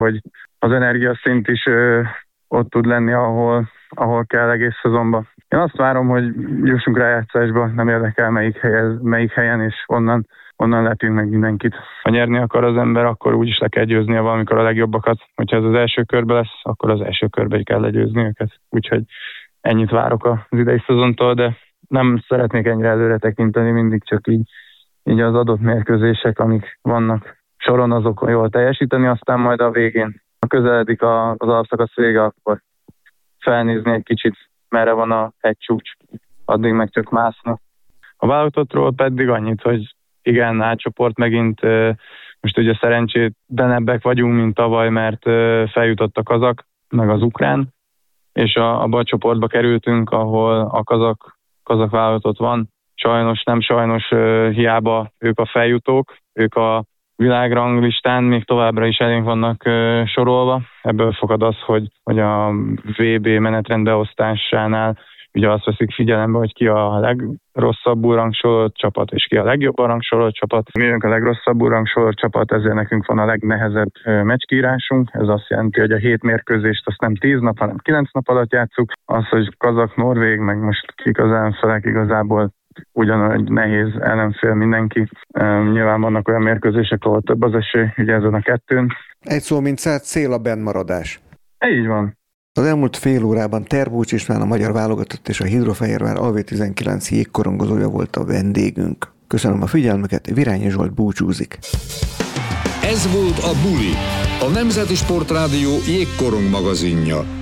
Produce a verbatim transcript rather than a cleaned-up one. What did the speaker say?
hogy az energiaszint is ö, ott tud lenni, ahol, ahol kell egész szezonban. Én azt várom, hogy jussunk rájátszásba, nem érdekel melyik, helyen, melyik helyen, és onnan, onnan lepjünk meg mindenkit. Ha nyerni akar az ember, akkor úgyis le kell győznie valamikor a legjobbakat. Hogyha ez az első körbe lesz, akkor az első körbe kell legyőzni őket. Úgyhogy ennyit várok az idei szezontól, de nem szeretnék ennyire előre tekinteni, mindig csak így, így az adott mérkőzések, amik vannak soron, azok jól teljesíteni, aztán majd a végén, ha közeledik az alapszakasz vége, akkor felnézni egy kicsit, merre van a hegycsúcs, addig meg csak mászni. A válogatottról pedig annyit, hogy igen, átcsoport megint, most ugye szerencsétlenebbek vagyunk, mint tavaly, mert feljutott a kazak, meg az ukrán, és a, abba a csoportba kerültünk, ahol a kazak, kazak válogatott van. Sajnos, nem sajnos, hiába ők a feljutók, ők a világranglistán még továbbra is elénk vannak sorolva. Ebből fakad az, hogy, hogy a vé bé menetrendbeosztásánál ugye azt veszik figyelembe, hogy ki a legrosszabbul rangsorolt csapat, és ki a legjobban rangsorolt csapat. Mi vagyunk a legrosszabbul rangsorolt csapat, ezért nekünk van a legnehezebb meccskírásunk. Ez azt jelenti, hogy a hét mérkőzést azt nem tíz nap, hanem kilenc nap alatt játsszuk. Az, hogy kazak, norvég, meg most kik az ellenfelek, igazából ugyanúgy nehéz ellenfél mindenki. Nyilván vannak olyan mérkőzések, ahol több az esély, ugye ezen a kettőn. Egy szó mint száz, cél a bennmaradás. Így van. Az elmúlt fél órában Terbucs István, a magyar válogatott és a Hidrofehérvár á vé tizenkilenc jégkorongozója volt a vendégünk. Köszönöm a figyelmüket, Virányi Zsolt búcsúzik. Ez volt a Buli, a Nemzeti Sportrádió jégkorong magazinja.